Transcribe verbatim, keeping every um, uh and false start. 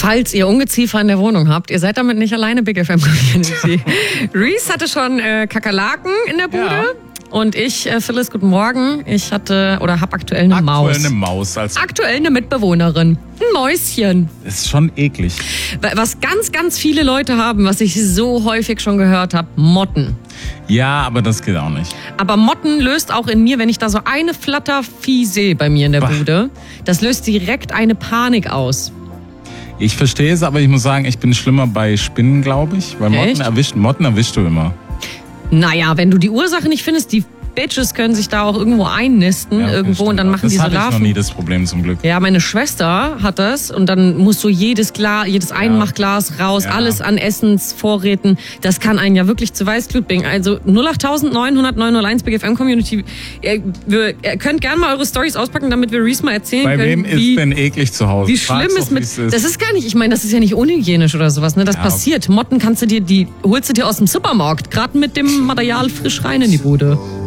Falls ihr Ungeziefer in der Wohnung habt, ihr seid damit nicht alleine, Big F M Community. Reese hatte schon äh, Kakerlaken in der Bude. Ja. Und ich, äh, Phyllis, guten Morgen. Ich hatte oder habe aktuell eine Maus. Aktuell eine Maus. Als aktuell eine Mitbewohnerin. Ein Mäuschen. Das ist schon eklig. Was ganz, ganz viele Leute haben, was ich so häufig schon gehört habe, Motten. Ja, aber das geht auch nicht. Aber Motten löst auch in mir, wenn ich da so eine Flattervieh sehe bei mir in der bah. Bude, das löst direkt eine Panik aus. Ich verstehe es, aber ich muss sagen, ich bin schlimmer bei Spinnen, glaube ich. Weil Motten erwischt, Motten erwischst du immer. Naja, wenn du die Ursache nicht findest, die Bitches können sich da auch irgendwo einnisten, ja, irgendwo, und dann machen die so Larven. Das hatte ich noch nie das Problem, zum Glück. Ja, meine Schwester hat das, und dann muss so jedes Glas, jedes Einmachglas raus, ja. alles an Essensvorräten. Das kann einen ja wirklich zu Weißglut bringen. Also null acht neun null neun null eins Big F M Community. Ihr, wir, ihr könnt gerne mal eure Storys auspacken, damit wir Reese mal erzählen Bei können. Bei wem wie, ist denn eklig zu Hause? Wie schlimm ist mit. Ist. Das ist gar nicht, ich meine, das ist ja nicht unhygienisch oder sowas, ne? Das ja, passiert. Motten kannst du dir, die holst du dir aus dem Supermarkt, gerade mit dem Material frisch rein in die Bude.